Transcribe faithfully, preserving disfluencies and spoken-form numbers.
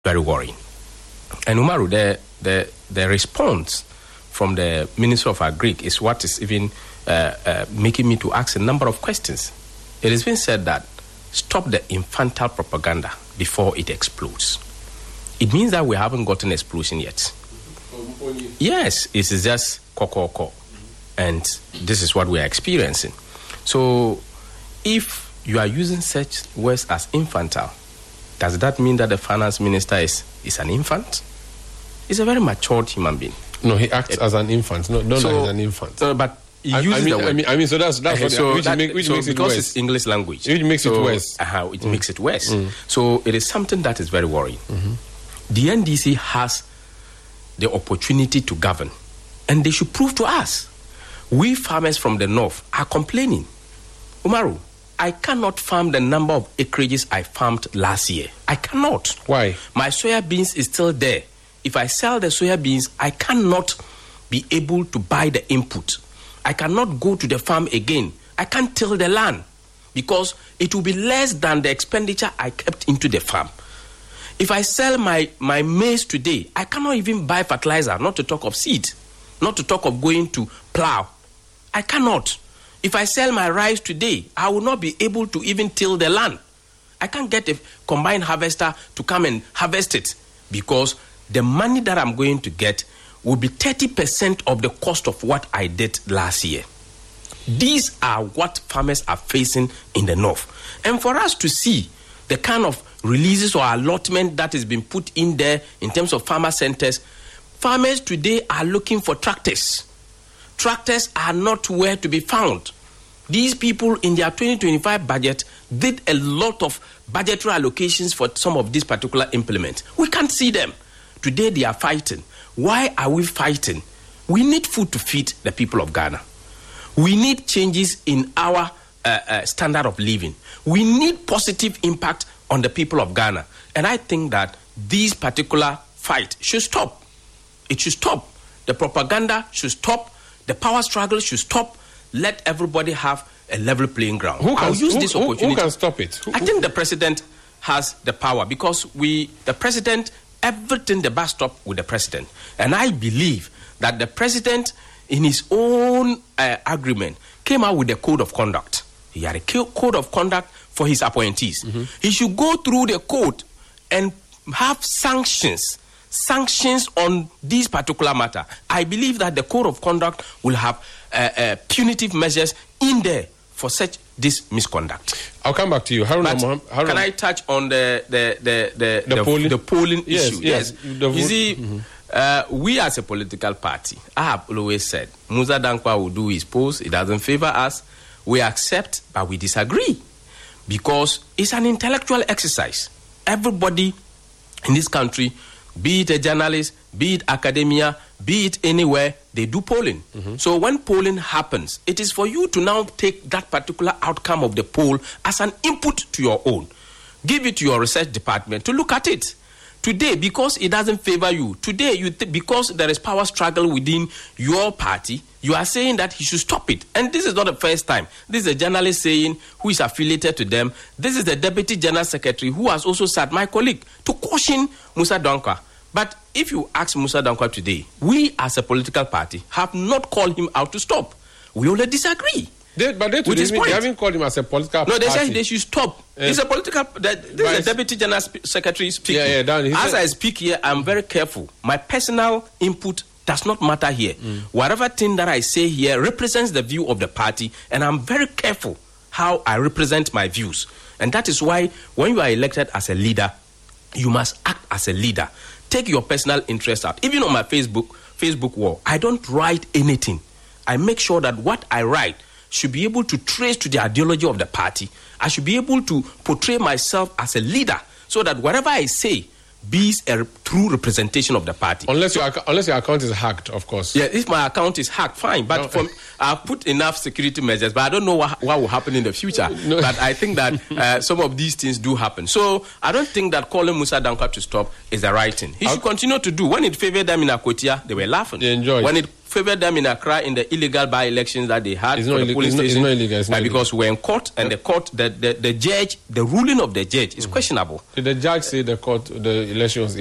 very worrying. And Umaru, the the the response from the Minister of Agric is what is even uh, uh, making me to ask a number of questions. It has been said that stop the infantile propaganda before it explodes. It means that we haven't gotten explosion yet. Yes, it is just ko-ko-ko. And this is what we are experiencing. So if you are using such words as infantile, does that mean that the finance minister is, is an infant? He's a very matured human being. No, he acts it, as an infant. No, not so, as an infant. No, but he I, uses I mean, the word. I mean, I mean, so that's that's okay, what so which, that, make, which so makes it because worse. It's English language. Which makes so, it worse. Uh, it mm. makes it worse. Mm. So it is something that is very worrying. Mm-hmm. The N D C has the opportunity to govern, and they should prove to us. We farmers from the north are complaining. Umaru, I cannot farm the number of acreages I farmed last year. I cannot. Why? My soya beans is still there. If I sell the soya beans, I cannot be able to buy the input. I cannot go to the farm again. I can't till the land because it will be less than the expenditure I kept into the farm. If I sell my, my maize today, I cannot even buy fertilizer, not to talk of seed, not to talk of going to plow. I cannot. If I sell my rice today, I will not be able to even till the land. I can't get a combined harvester to come and harvest it because the money that I'm going to get will be thirty percent of the cost of what I did last year. These are what farmers are facing in the north. And for us to see the kind of releases or allotment that has been put in there in terms of farmer centers, farmers today are looking for tractors. Tractors are not where to be found. These people in their twenty twenty-five budget did a lot of budgetary allocations for some of these particular implements. We can't see them. Today they are fighting. Why are we fighting? We need food to feed the people of Ghana. We need changes in our uh, uh, standard of living. We need positive impact on the people of Ghana. And I think that this particular fight should stop. It should stop. The propaganda should stop. The power struggle should stop. Let everybody have a level playing ground. Who can, I'll use who, this who, opportunity. who can stop it? Who, I think the president has the power because we, the president, everything the bus stop with the president. And I believe that the president, in his own uh, agreement, came out with a code of conduct. He had a code of conduct for his appointees. Mm-hmm. He should go through the code and have sanctions, sanctions on this particular matter. I believe that the code of conduct will have uh, uh, punitive measures in there for such this misconduct. I'll come back to you. Haruna, Mohammed, Haruna. Can I touch on the the the the, the, the polling, the polling yes, issue? Yes. yes. The you see, mm-hmm. uh, we as a political party, I have always said, Musa Dankwa will do his post. It doesn't favor us. We accept, but we disagree because it's an intellectual exercise. Everybody in this country, be it a journalist, be it academia, be it anywhere, they do polling. Mm-hmm. So when polling happens, it is for you to now take that particular outcome of the poll as an input to your own. Give it to your research department to look at it. Today, because it doesn't favor you, today, you th- because there is power struggle within your party, you are saying that he should stop it. And this is not the first time. This is a journalist saying who is affiliated to them. This is the Deputy General Secretary who has also said, my colleague, to caution Musa Dankwa. But if you ask Musa Dankwa today, we as a political party have not called him out to stop. We only disagree. They, but they, today, they haven't called him as a political no, party. No, they said they should stop. Uh, He's a political... That, this is the Deputy General Sp- Secretary speaking. Yeah, yeah, down, As said, I speak here, I'm very careful. My personal input does not matter here. Mm. Whatever thing that I say here represents the view of the party, and I'm very careful how I represent my views. And that is why when you are elected as a leader, you must act as a leader. Take your personal interest out. Even on my Facebook, Facebook wall, I don't write anything. I make sure that what I write should be able to trace to the ideology of the party. I should be able to portray myself as a leader so that whatever I say be a true representation of the party. Unless your, unless your account is hacked, of course. Yeah, if my account is hacked, fine. But no. from, I've put enough security measures, but I don't know what, what will happen in the future. No. But I think that uh, some of these things do happen. So I don't think that calling Musa Dankwa to stop is the right thing. He I'll, should continue to do. When it favored them in Akotia, they were laughing. They enjoyed. When it favored them in Accra in the illegal by-elections that they had. It's not, the Ill- it's not, it's not illegal. It's not uh, illegal. Because we're in court, and the court, the, the, the judge, the ruling of the judge is mm-hmm. questionable. Did the judge say the court, the elections